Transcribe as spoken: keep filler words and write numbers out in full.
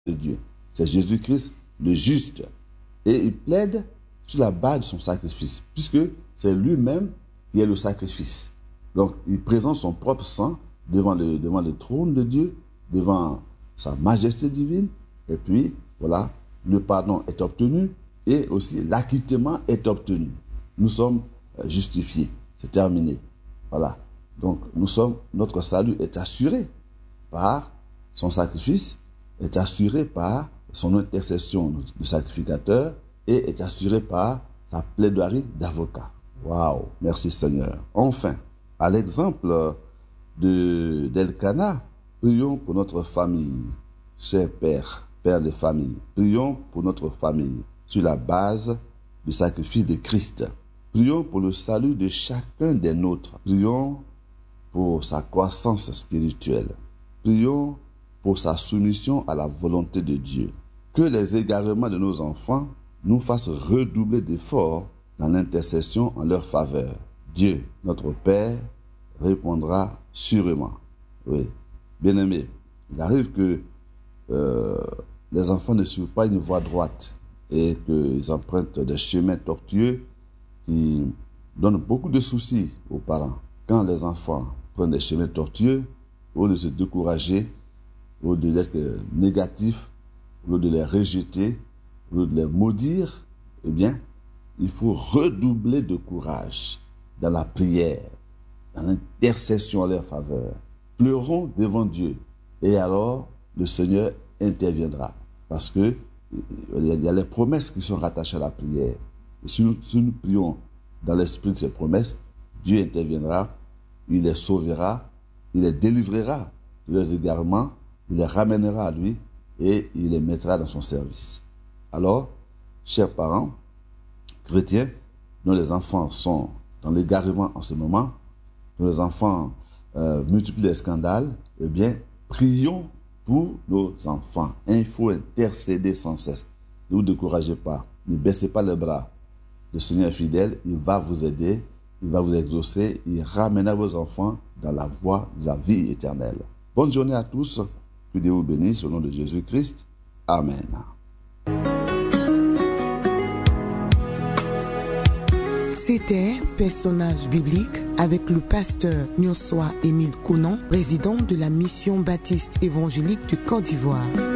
de Dieu. C'est Jésus-Christ le juste. Et il plaide sur la base de son sacrifice, puisque c'est lui-même qui est le sacrifice. Donc, il présente son propre sang devant le, devant le trône de Dieu, devant sa majesté divine, et puis, voilà, le pardon est obtenu, et aussi l'acquittement est obtenu. Nous sommes justifiés. C'est terminé. Voilà. Donc, nous sommes, notre salut est assuré par son sacrifice, est assuré par son intercession de sacrificateur et est assuré par sa plaidoirie d'avocat. Waouh! Merci Seigneur. Enfin, à l'exemple de d'Elkana, prions pour notre famille. Cher Père, Père de famille, prions pour notre famille sur la base du sacrifice de Christ. Prions pour le salut de chacun des nôtres. Prions pour sa croissance spirituelle. Prions pour sa soumission à la volonté de Dieu. Que les égarements de nos enfants nous fassent redoubler d'efforts dans l'intercession en leur faveur. Dieu, notre Père, répondra sûrement. Oui. Bien-aimés, il arrive que euh, les enfants ne suivent pas une voie droite et qu'ils empruntent des chemins tortueux qui donnent beaucoup de soucis aux parents. Quand les enfants prennent des chemins tortueux, au lieu de se décourager, au lieu d'être négatifs, au lieu de les rejeter, au lieu de les maudire, eh bien, il faut redoubler de courage dans la prière, dans l'intercession en leur faveur. Pleurons devant Dieu et alors le Seigneur interviendra. Parce que il y a les promesses qui sont rattachées à la prière. Et si nous, si nous prions dans l'esprit de ces promesses, Dieu interviendra, il les sauvera, il les délivrera de leurs égarements, il les ramènera à lui et il les mettra dans son service. Alors, chers parents, chrétiens, dont les enfants sont dans l'égarement en ce moment, dont les enfants euh, multiplient les scandales, eh bien, prions pour nos enfants. Il faut intercéder sans cesse. Ne vous découragez pas, ne baissez pas les bras. Le Seigneur est fidèle, il va vous aider, il va vous exaucer, il ramènera vos enfants dans la voie de la vie éternelle. Bonne journée à tous, que Dieu vous bénisse au nom de Jésus-Christ. Amen. C'était Personnage biblique avec le pasteur Nyoswa Émile Konan, président de la Mission Baptiste évangélique de Côte d'Ivoire.